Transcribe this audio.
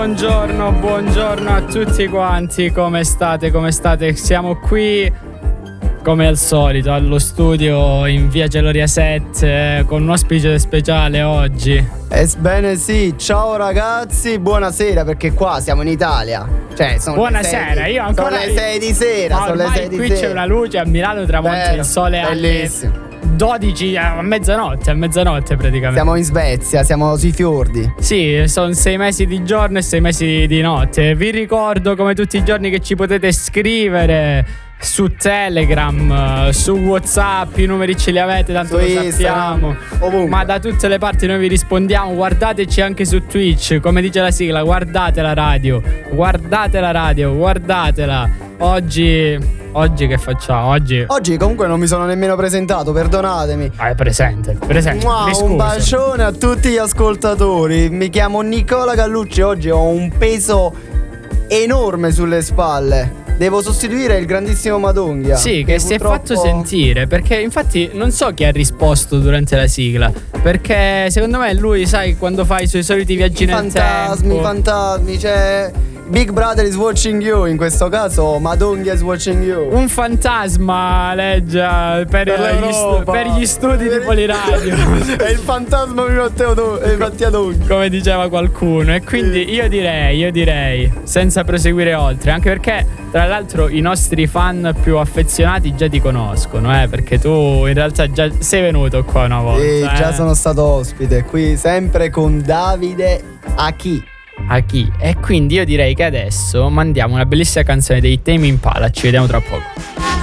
buongiorno a tutti quanti, come state? Siamo qui come al solito allo studio in via Geloria 7 con un ospite speciale oggi. Ebbene sì, ciao ragazzi, buonasera perché qua siamo in Italia. Cioè, sono buonasera, io ancora sono le 6 di sera, sono le 6 di sera. Qui c'è una luce, a Milano tramonta il sole bellissimo. Alle 12 a mezzanotte praticamente. Siamo in Svezia, siamo sui fiordi. Sì, sono 6 mesi di giorno e 6 mesi di notte. Vi ricordo come tutti i giorni che ci potete scrivere su Telegram, su WhatsApp, i numeri ce li avete, tanto lo sappiamo. Ovunque. Ma da tutte le parti noi vi rispondiamo. Guardateci anche su Twitch, come dice la sigla, guardate la radio. Oggi che facciamo? Oggi comunque non mi sono nemmeno presentato, perdonatemi. È presente. Un bacione a tutti gli ascoltatori. Mi chiamo Nicola Gallucci. Oggi ho un peso enorme sulle spalle. Devo sostituire il grandissimo Madonghia. Sì, che si è fatto sentire. Perché infatti non so chi ha risposto durante la sigla. Perché secondo me lui, sai, quando fa i suoi soliti viaggi nel tempo. Fantasmi, cioè Big Brother is watching you. In questo caso Madonghia is watching you. Un fantasma leggia per gli studi di Poliradio. È il fantasma di Mattia Donghi, come diceva qualcuno. E quindi io direi senza proseguire oltre, anche perché tra l'altro i nostri fan più affezionati già ti conoscono, perché tu in realtà già sei venuto qua una volta. Sì, già sono stato ospite qui sempre con Davide Aki. E quindi io direi che adesso mandiamo una bellissima canzone dei Tame Impala. Ci vediamo tra poco.